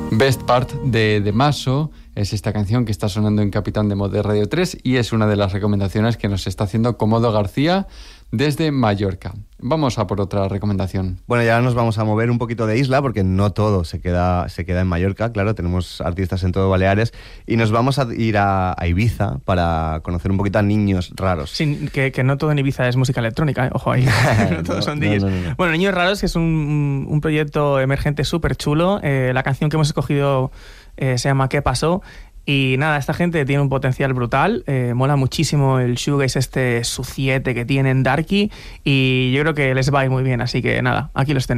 Best Part de Maso es esta canción que está sonando en Capitán de Mod de Radio 3 y es una de las recomendaciones que nos está haciendo Comodo García desde Mallorca. Vamos a por otra recomendación. Bueno, ya nos vamos a mover un poquito de isla porque no todo se queda en Mallorca, claro, tenemos artistas en todo Baleares y nos vamos a ir a Ibiza para conocer un poquito a Niños Raros. Sí, que no todo en Ibiza es música electrónica, ojo ahí, no todos son DJs. No. Bueno, Niños Raros, que es un proyecto emergente súper chulo, la canción que hemos escogido se llama ¿Qué pasó? Y nada, esta gente tiene un potencial brutal, mola muchísimo el shoegaze este suciete que tienen, darky, y yo creo que les va a ir muy bien, así que nada, aquí los tenéis.